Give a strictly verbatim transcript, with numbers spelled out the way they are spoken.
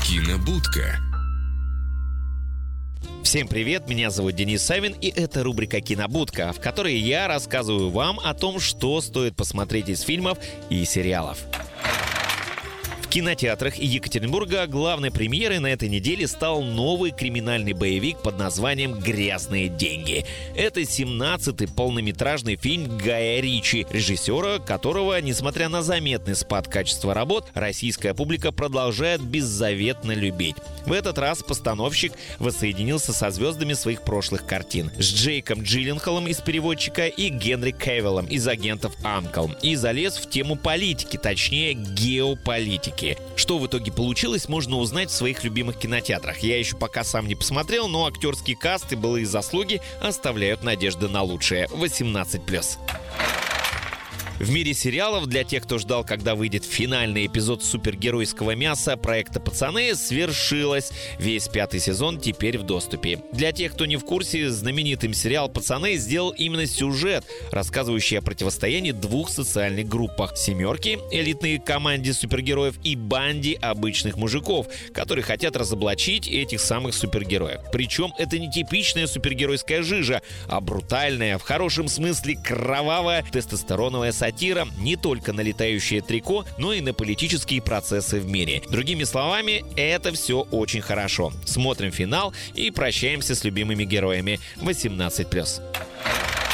Кинобудка. Всем привет, меня зовут Денис Савин, и это рубрика «Кинобудка», в которой я рассказываю вам о том, что стоит посмотреть из фильмов и сериалов. В кинотеатрах Екатеринбурга главной премьерой на этой неделе стал новый криминальный боевик под названием «Грязные деньги». Это семнадцатый полнометражный фильм Гая Ричи, режиссера которого, несмотря на заметный спад качества работ, российская публика продолжает беззаветно любить. В этот раз постановщик воссоединился со звездами своих прошлых картин. С Джейком Джилленхолом из «Переводчика» и Генри Кевиллом из «Агентов Анкл». И залез в тему политики, точнее геополитики. Что в итоге получилось, можно узнать в своих любимых кинотеатрах. Я еще пока сам не посмотрел, но актерский каст и былые заслуги оставляют надежды на лучшее. восемнадцать плюс. В мире сериалов, для тех, кто ждал, когда выйдет финальный эпизод супергеройского мяса проекта «Пацаны», свершилось. Весь пятый сезон теперь в доступе. Для тех, кто не в курсе, знаменитым сериал «Пацаны» сделал именно сюжет, рассказывающий о противостоянии двух социальных группах: «Семерки» — элитной команде супергероев, и банде обычных мужиков, которые хотят разоблачить этих самых супергероев. Причем это не типичная супергеройская жижа, а брутальная, в хорошем смысле кровавая, тестостероновая сатира. Сатира не только на летающее трико, но и на политические процессы в мире. Другими словами, это все очень хорошо. Смотрим финал и прощаемся с любимыми героями. восемнадцать плюс.